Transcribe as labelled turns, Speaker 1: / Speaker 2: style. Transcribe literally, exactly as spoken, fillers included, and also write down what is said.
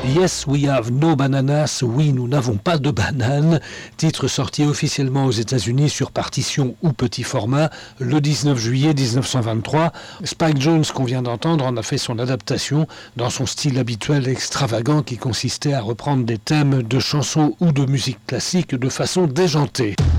Speaker 1: Yes, we have no bananas. Oui, nous n'avons pas de bananes. Titre sorti officiellement aux États-Unis sur partition ou petit format le dix-neuf juillet dix-neuf cent vingt-trois. Spike Jones, qu'on vient d'entendre, en a fait son adaptation dans son style habituel extravagant qui consistait à reprendre des thèmes de chansons ou de musique classique de façon déjantée.